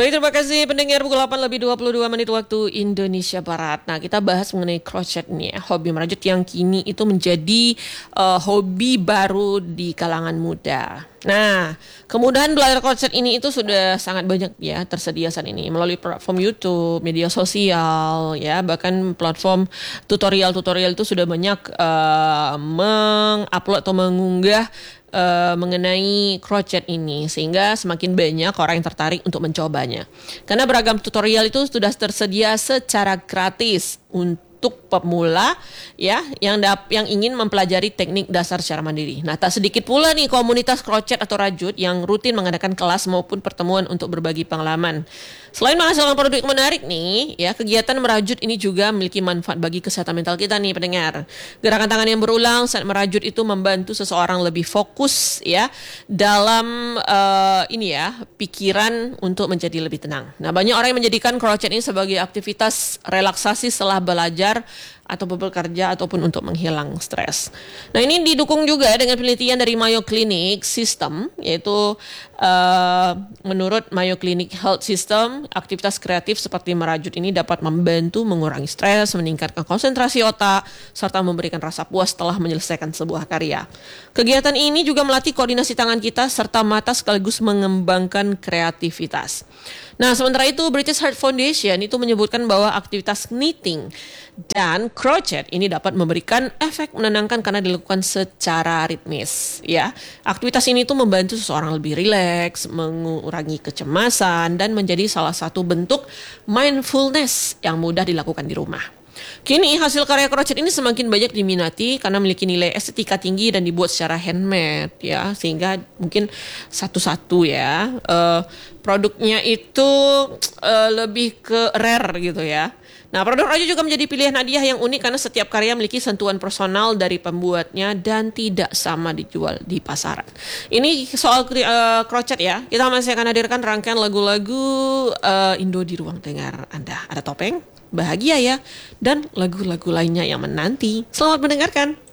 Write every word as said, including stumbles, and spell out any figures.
Baik, terima kasih pendengar. Pukul delapan lebih dua puluh dua menit waktu Indonesia Barat. Nah, kita bahas mengenai crochet nih ya, hobi merajut yang kini itu menjadi uh, hobi baru di kalangan muda. Nah, kemudahan belajar crochet ini itu sudah sangat banyak ya tersedia saat ini melalui platform YouTube, media sosial ya, bahkan platform tutorial-tutorial itu sudah banyak uh, mengupload atau mengunggah Uh, mengenai crochet ini, sehingga semakin banyak orang yang tertarik untuk mencobanya. Karena beragam tutorial itu sudah tersedia secara gratis untuk pemula ya yang dap- yang ingin mempelajari teknik dasar secara mandiri. Nah, tak sedikit pula nih komunitas crochet atau rajut yang rutin mengadakan kelas maupun pertemuan untuk berbagi pengalaman. Selain menghasilkan produk yang menarik nih, ya kegiatan merajut ini juga memiliki manfaat bagi kesehatan mental kita nih pendengar. Gerakan tangan yang berulang saat merajut itu membantu seseorang lebih fokus ya dalam uh, ini ya pikiran untuk menjadi lebih tenang. Nah, banyak orang yang menjadikan crochet ini sebagai aktivitas relaksasi setelah belajar atau bekerja ataupun untuk menghilang stres. Nah, ini didukung juga dengan penelitian dari Mayo Clinic System, yaitu uh, menurut Mayo Clinic Health System, aktivitas kreatif seperti merajut ini dapat membantu mengurangi stres, meningkatkan konsentrasi otak, serta memberikan rasa puas setelah menyelesaikan sebuah karya. Kegiatan ini juga melatih koordinasi tangan kita serta mata sekaligus mengembangkan kreativitas. Nah, sementara itu British Heart Foundation itu menyebutkan bahwa aktivitas knitting dan crochet ini dapat memberikan efek menenangkan karena dilakukan secara ritmis ya. Aktivitas ini tuh membantu seseorang lebih rileks, mengurangi kecemasan dan menjadi salah satu bentuk mindfulness yang mudah dilakukan di rumah. Kini hasil karya crochet ini semakin banyak diminati karena memiliki nilai estetika tinggi dan dibuat secara handmade ya, sehingga mungkin satu-satu ya uh, produknya itu uh, lebih ke rare gitu ya. Nah, produk rajut juga menjadi pilihan hadiah yang unik karena setiap karya memiliki sentuhan personal dari pembuatnya dan tidak sama dijual di pasaran. Ini soal uh, crochet ya. Kita masih akan hadirkan rangkaian lagu-lagu uh, Indo di ruang dengar Anda. Ada topeng, bahagia ya, dan lagu-lagu lainnya yang menanti. Selamat mendengarkan.